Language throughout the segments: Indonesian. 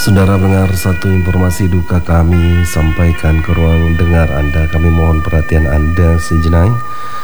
Saudara dengar, satu informasi duka kami sampaikan ke ruang dengar Anda. Kami mohon perhatian Anda sejenak.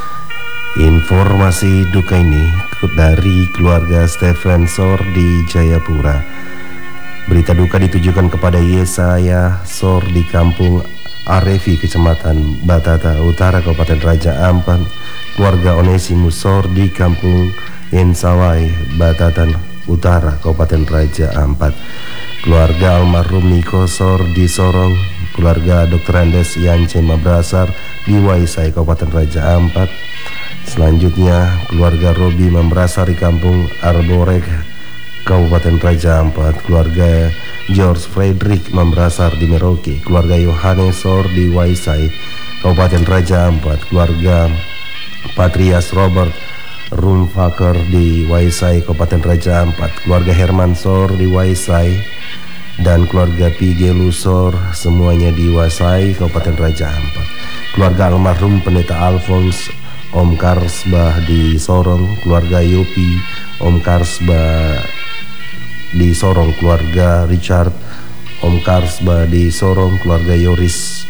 Informasi duka ini dari keluarga Stephen Sor di Jayapura. Berita duka ditujukan kepada Yesaya Sor di kampung Arefi, Kecamatan Batata Utara, Kabupaten Raja Ampat. Keluarga Onesimus Sor di kampung Ensawai, Batatan Utara, Kabupaten Raja Ampat. Keluarga almarhum Niko Sor di Sorong. Keluarga Dr. Andes Yance Mabrasar di Waisai, Kabupaten Raja Ampat. Selanjutnya keluarga Robi Membrasar di kampung Arborek, Kabupaten Raja Ampat. Keluarga George Frederick Membrasar di Merauke. Keluarga Yohanes Sor di Waisai, Kabupaten Raja Ampat. Keluarga Patrias Robert Rumfaker di Waisai, Kabupaten Raja Ampat. Keluarga Herman Sor di Waisai dan keluarga Pigelu Sor, semuanya di Waisai, Kabupaten Raja Ampat. Keluarga almarhum Pendeta Alphonse Om Karsbah di Sorong. Keluarga Yopi Om Karsbah di Sorong. Keluarga Richard Om Karsbah di Sorong. Keluarga Yoris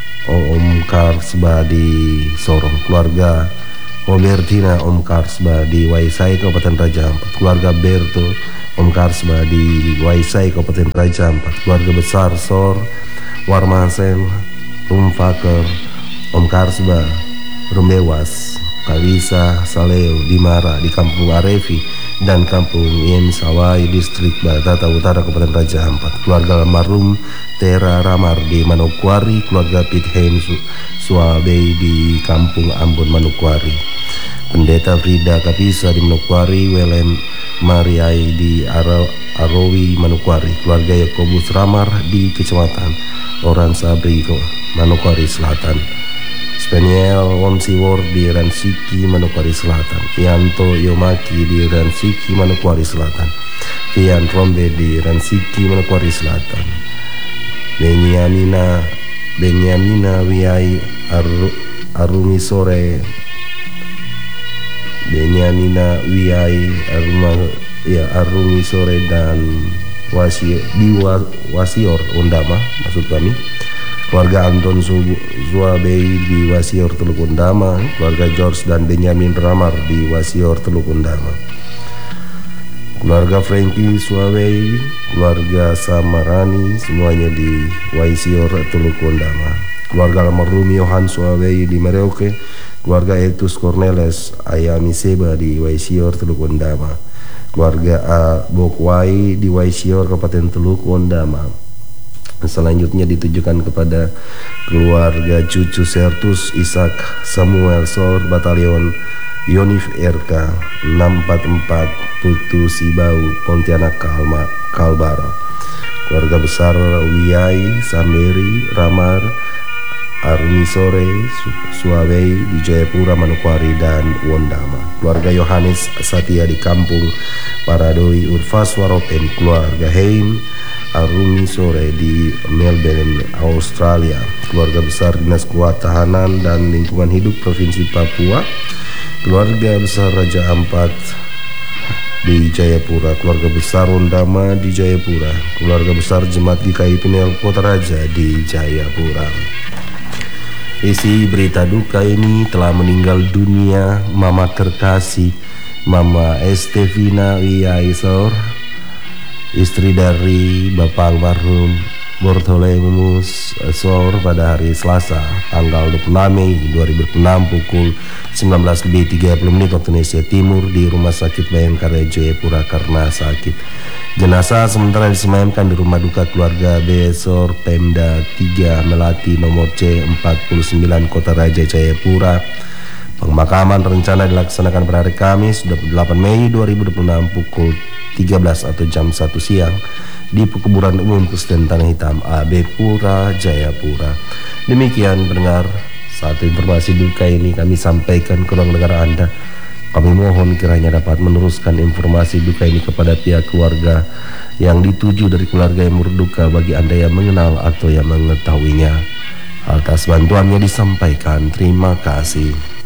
Om Karsbah di Sorong. Keluarga Robertina Om Karsbah di Waisai, Kabupaten Raja Ampat. Keluarga Berto Om Karsbah di Waisai, Kabupaten Raja Ampat. Keluarga besar Sor Warmasen Rumfaker Om Karsbah Rumbewas Kawisa Saleo di Mara di kampung Arefi dan kampung Yensawai, distrik Batata Utara, Kabupaten Raja Ampat. Keluarga almarhum Tera Ramar di Manokwari. Keluarga Pithen Suabei di kampung Ambon, Manokwari. Pendeta Frida Kapisa di Manokwari. Welem Mariai di Arowi, Manokwari. Keluarga Yakobus Ramar di Kecamatan Oran Sabri, Manokwari Selatan. Spaniel Womsiwor di Ransiki, Manokwari Selatan. Yanto Yomaki di Ransiki, Manokwari Selatan. Fian Rombe di Ransiki, Manokwari Selatan. Benyamina Wiai Arumi Sore. Benyamina Wiai Arumi Sore dan Wasior Undama, maksud kami. Keluarga Anton Zuabei di Wasior Teluk Undama. Keluarga George dan Benjamin Ramar di Wasior Teluk Undama. Keluarga Frankie Suabei, keluarga Samarani, semuanya di Wasior Teluk Undama. Keluarga almarhum Yohan Suabei di Merauke. Keluarga Etus Cornelis Ayami Seba di Wasior Teluk Undama. Keluarga Bokwai di Wasior, Kabupaten Teluk Undama. Selanjutnya ditujukan kepada keluarga cucu Sertus Ishak Samuel Sor, Batalion Yonif RK 644 Putu Sibau, Pontianak Kalbar. Keluarga besar Wiyai Sameri Ramar Arumi Sore Suabei di Jayapura, Manokwari dan Wondama. Keluarga Yohanes Satya di kampung Paradoi Urfas Waropen. Keluarga Heim Arumi Sore di Melbourne, Australia. Keluarga besar Dinas Ketahanan dan Lingkungan Hidup Provinsi Papua. Keluarga besar Raja Ampat di Jayapura. Keluarga besar Wondama di Jayapura. Keluarga besar Jemaat GKI Pinel Kota Raja di Jayapura. Isi berita duka ini telah meninggal dunia Mama terkasih Mama Estefina Wiaisor, istri dari Bapak almarhum Bortolemus Sor, pada hari Selasa tanggal 26 Mei 2006 pukul 19.30 waktu Indonesia Timur di Rumah Sakit Bayangkara Jayapura karena sakit. Jenazah sementara disemayamkan di rumah duka keluarga Besor Pemda 3 Melati nomor C49 Kota Raja Jayapura. Pemakaman rencana dilaksanakan pada hari Kamis 28 Mei 2026 pukul 13 atau jam 1 siang di Pekuburan Umum Kristen Tanah Hitam AB Pura Jayapura. Demikian pendengar, satu informasi duka ini kami sampaikan ke ruang dengar Anda. Kami mohon kiranya dapat meneruskan informasi duka ini kepada pihak keluarga yang dituju dari keluarga yang berduka bagi Anda yang mengenal atau yang mengetahuinya. Atas bantuannya disampaikan, terima kasih.